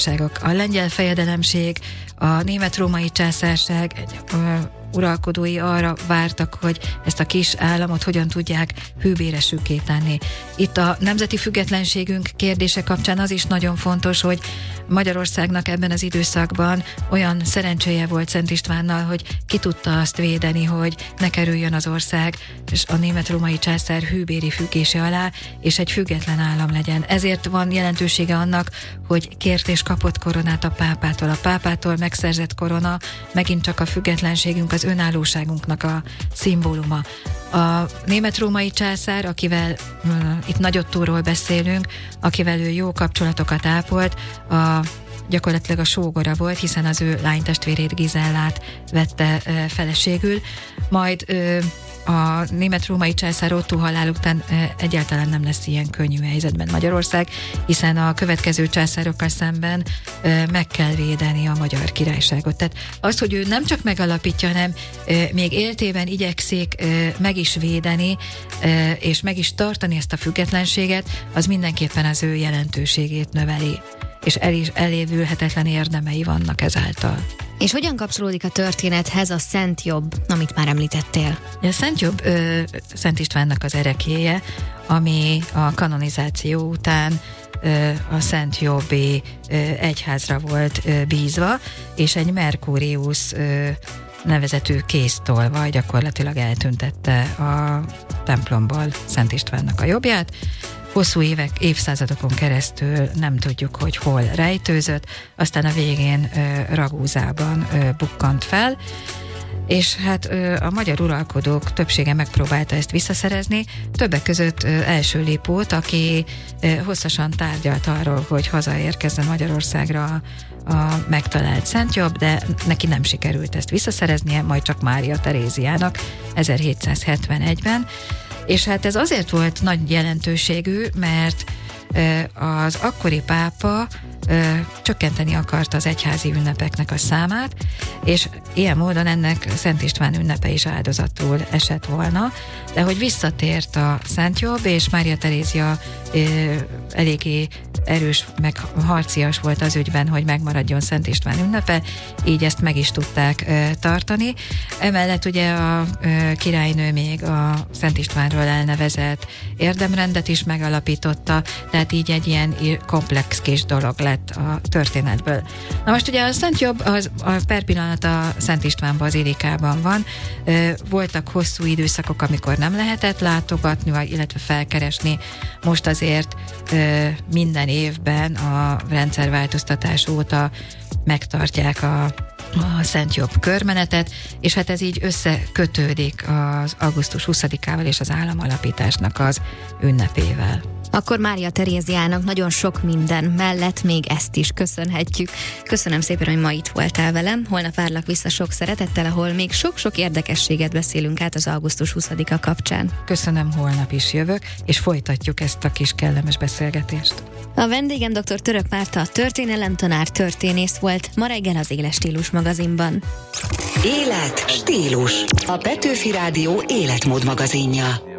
A lengyel fejedelemség, a német-római császárság uralkodói arra vártak, hogy ezt a kis államot hogyan tudják hőbéresükké tenni. Itt a nemzeti függetlenségünk kérdése kapcsán az is nagyon fontos, hogy Magyarországnak ebben az időszakban olyan szerencséje volt Szent Istvánnal, hogy ki tudta azt védeni, hogy ne kerüljön az ország és a német-római császár hőbéri függése alá, és egy független állam legyen. Ezért van jelentősége annak, hogy kért és kapott koronát a pápától. A pápától megszerzett korona megint csak a függetlenségünk, az önállóságunknak a szimbóluma. A német-római császár, akivel itt Nagyottóról beszélünk, akivel ő jó kapcsolatokat ápolt, gyakorlatilag a sógora volt, hiszen az ő lánytestvérét, Gizellát vette feleségül, majd a német-római császár Ottó halál után egyáltalán nem lesz ilyen könnyű helyzetben Magyarország, hiszen a következő császárokkal szemben meg kell védeni a Magyar Királyságot. Tehát az, hogy ő nem csak megalapítja, hanem még éltében igyekszik meg is védeni, és meg is tartani ezt a függetlenséget, az mindenképpen az ő jelentőségét növeli, és elévülhetetlen érdemei vannak ezáltal. És hogyan kapcsolódik a történethez a Szent Jobb, amit már említettél? A Szent Jobb Szent Istvánnak az ereklyéje, ami a kanonizáció után a Szent Jobbi egyházra volt bízva, és egy Merkurius nevezetű kéztolvaj gyakorlatilag eltüntette a templomból Szent Istvánnak a jobbját. Hosszú évszázadokon keresztül nem tudjuk, hogy hol rejtőzött, aztán a végén Ragúzában bukkant fel, és hát a magyar uralkodók többsége megpróbálta ezt visszaszerezni, többek között Első Lipót, aki hosszasan tárgyalt arról, hogy hazaérkezzen Magyarországra a megtalált Szent Jobb, de neki nem sikerült ezt visszaszereznie, majd csak Mária Teréziának 1771-ben, és hát ez azért volt nagy jelentőségű, mert az akkori pápa csökkenteni akarta az egyházi ünnepeknek a számát, és ilyen módon ennek Szent István ünnepe is áldozatul esett volna, de hogy visszatért a Szent Jobb, és Mária Terézia eléggé erős, meg harcias volt az ügyben, hogy megmaradjon Szent István ünnepe, így ezt meg is tudták tartani. Emellett ugye a királynő még a Szent Istvánról elnevezett érdemrendet is megalapította, tehát így egy ilyen komplex kis dolog lett a történetből. Na most ugye a Szent Jobb a per pillanat a Szent István bazilikában van. Voltak hosszú időszakok, amikor nem lehetett látogatni, vagy illetve felkeresni. Most azért minden évben a rendszerváltoztatás óta megtartják a Szent Jobb körmenetet, és hát ez így összekötődik az augusztus 20-ával és az államalapításnak az ünnepével. Akkor Mária Teréziának nagyon sok minden mellett még ezt is köszönhetjük. Köszönöm szépen, hogy ma itt voltál velem. Holnap várlak vissza sok szeretettel, ahol még sok-sok érdekességet beszélünk át az augusztus 20-a kapcsán. Köszönöm, holnap is jövök, és folytatjuk ezt a kis kellemes beszélgetést. A vendégem dr. Török Márta, történelemtanár, történész volt, ma reggel az Éles Stílus magazinban. Élet, stílus. A Petőfi Rádió életmód magazinja.